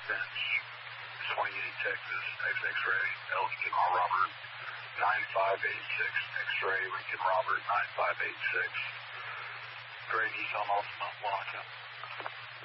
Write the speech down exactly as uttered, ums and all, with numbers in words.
Bench, twenty-eight Texas, X-X-ray, Elgin R. Robert, nine five eight six, X-ray, Lincoln Robert, nine five eight six. Great, he's on ultimate, one on ten.